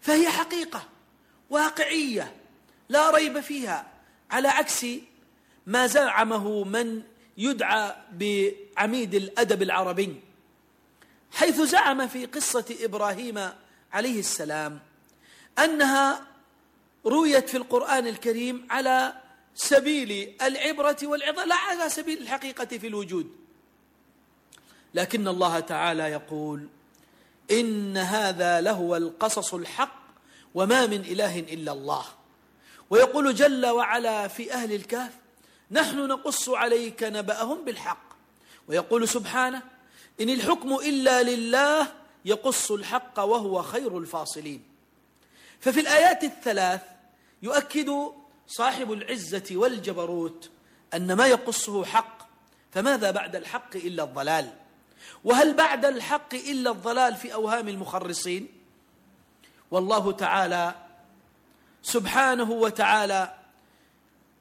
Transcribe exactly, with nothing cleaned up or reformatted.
فهي حقيقة واقعية لا ريب فيها، على عكس ما زعمه من يدعى بعميد الأدب العربي، حيث زعم في قصة إبراهيم عليه السلام أنها رويت في القرآن الكريم على سبيل العبرة والعظة لا على سبيل الحقيقة في الوجود. لكن الله تعالى يقول: إن هذا لهو القصص الحق وما من إله إلا الله. ويقول جل وعلا في أهل الكهف: نحن نقص عليك نبأهم بالحق. ويقول سبحانه: إن الحكم إلا لله يقص الحق وهو خير الفاصلين. ففي الآيات الثلاث يؤكد صاحب العزة والجبروت أن ما يقصه حق، فماذا بعد الحق إلا الضلال؟ وهل بعد الحق إلا الضلال في أوهام المخرصين؟ والله تعالى سبحانه وتعالى